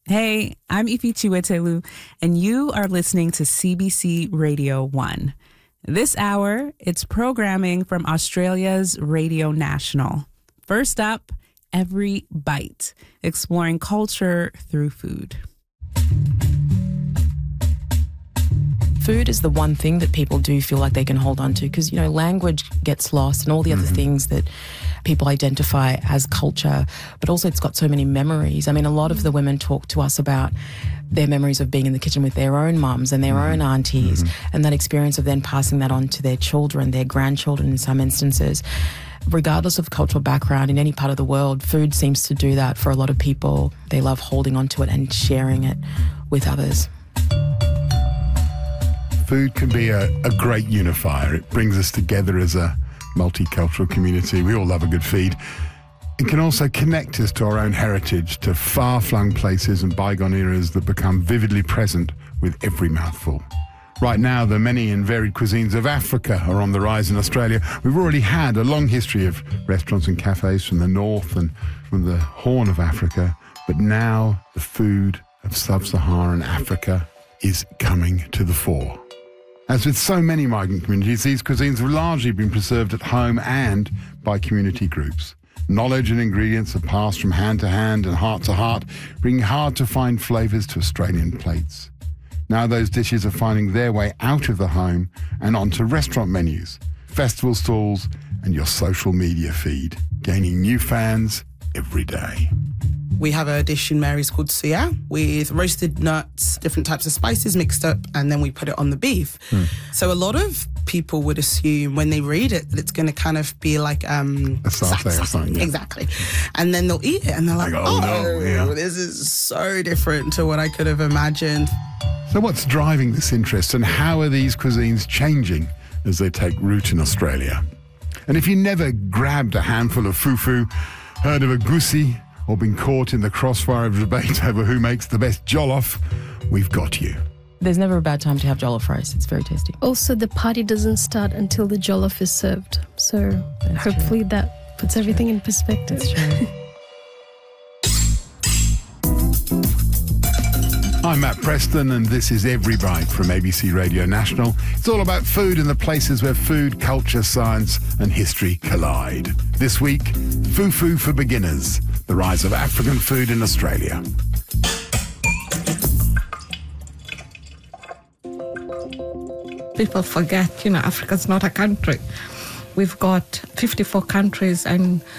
Hey, I'm Ifi Chiwetelu, and you are listening to CBC Radio 1. This hour, it's programming from Australia's Radio National. First up, Every Bite, exploring culture through food. Food is the one thing that people do feel like they can hold on to because, language gets lost and all the other things that people identify as culture, but also it's got so many memories. I mean, a lot of the women talk to us about their memories of being in the kitchen with their own mums and their own aunties and that experience of then passing that on to their children, their grandchildren in some instances. Regardless of cultural background in any part of the world, food seems to do that for a lot of people. They love holding on to it and sharing it with others. Food can be a great unifier. It brings us together as a multicultural community. We all love a good feed. It can also connect us to our own heritage, to far-flung places and bygone eras that become vividly present with every mouthful. Right now, the many and varied cuisines of Africa are on the rise in Australia. We've already had a long history of restaurants and cafes from the north and from the Horn of Africa, but now the food of sub-Saharan Africa is coming to the fore. As with so many migrant communities, these cuisines have largely been preserved at home and by community groups. Knowledge and ingredients are passed from hand to hand and heart to heart, bringing hard-to-find flavours to Australian plates. Now those dishes are finding their way out of the home and onto restaurant menus, festival stalls and your social media feed, gaining new fans every day. We have a dish in Mary's called suya with roasted nuts, different types of spices mixed up, and then we put it on the beef. So a lot of people would assume when they read it that it's going to kind of be like a satay or something. Yeah. Exactly. And then they'll eat it and they're like, no, this is so different to what I could have imagined. So what's driving this interest and how are these cuisines changing as they take root in Australia? And if you never grabbed a handful of fufu, heard of a goosey, or been caught in the crossfire of debate over who makes the best jollof, we've got you. There's never a bad time to have jollof rice. It's very tasty. Also, the party doesn't start until the jollof is served. So hopefully that puts everything in perspective. That's true. I'm Matt Preston and this is Every Bite from ABC Radio National. It's all about food and the places where food, culture, science and history collide. This week, Fufu for Beginners, the rise of African food in Australia. People forget, Africa's not a country. We've got 54 countries and